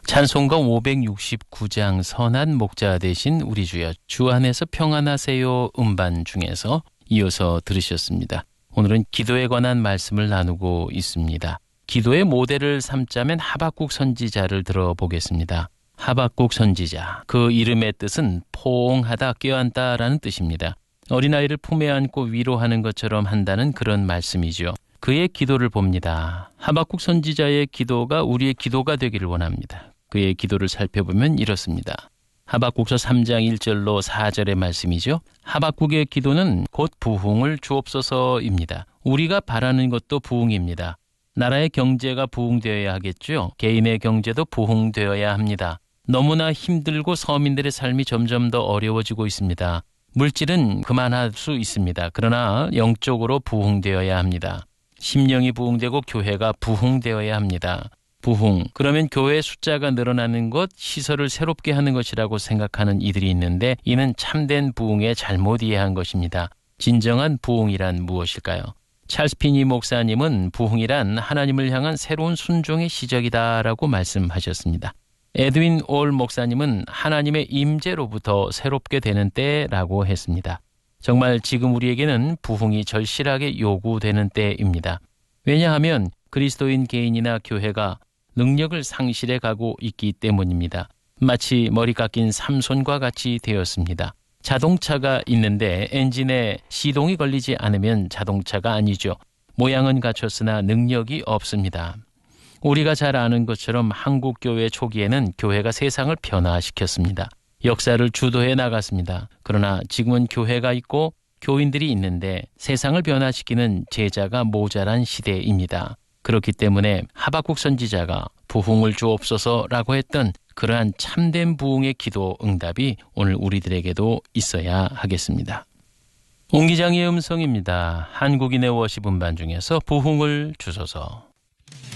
찬송가 569장 선한 목자 되신 우리 주여 주 안에서 평안하세요 음반 중에서 이어서 들으셨습니다. 오늘은 기도에 관한 말씀을 나누고 있습니다. 기도의 모델을 삼자면 하박국 선지자를 들어보겠습니다. 하박국 선지자, 그 이름의 뜻은 포옹하다, 껴안다라는 뜻입니다. 어린아이를 품에 안고 위로하는 것처럼 한다는 그런 말씀이죠. 그의 기도를 봅니다. 하박국 선지자의 기도가 우리의 기도가 되기를 원합니다. 그의 기도를 살펴보면 이렇습니다. 하박국서 3장 1절로 4절의 말씀이죠. 하박국의 기도는 곧 부흥을 주옵소서입니다. 우리가 바라는 것도 부흥입니다. 나라의 경제가 부흥되어야 하겠죠. 개인의 경제도 부흥되어야 합니다. 너무나 힘들고 서민들의 삶이 점점 더 어려워지고 있습니다. 물질은 그만할 수 있습니다. 그러나 영적으로 부흥되어야 합니다. 심령이 부흥되고 교회가 부흥되어야 합니다. 부흥, 그러면 교회 숫자가 늘어나는 것, 시설을 새롭게 하는 것이라고 생각하는 이들이 있는데 이는 참된 부흥에 잘못 이해한 것입니다. 진정한 부흥이란 무엇일까요? 찰스 피니 목사님은 부흥이란 하나님을 향한 새로운 순종의 시작이다라고 말씀하셨습니다. 에드윈 올 목사님은 하나님의 임재로부터 새롭게 되는 때라고 했습니다. 정말 지금 우리에게는 부흥이 절실하게 요구되는 때입니다. 왜냐하면 그리스도인 개인이나 교회가 능력을 상실해 가고 있기 때문입니다. 마치 머리 깎인 삼손과 같이 되었습니다. 자동차가 있는데 엔진에 시동이 걸리지 않으면 자동차가 아니죠. 모양은 갖췄으나 능력이 없습니다. 우리가 잘 아는 것처럼 한국교회 초기에는 교회가 세상을 변화시켰습니다. 역사를 주도해 나갔습니다. 그러나 지금은 교회가 있고 교인들이 있는데 세상을 변화시키는 제자가 모자란 시대입니다. 그렇기 때문에 하박국 선지자가 부흥을 주옵소서라고 했던 그러한 참된 부흥의 기도 응답이 오늘 우리들에게도 있어야 하겠습니다. 옹기장의 음성입니다. 한국인의 워십 음반 중에서 부흥을 주소서.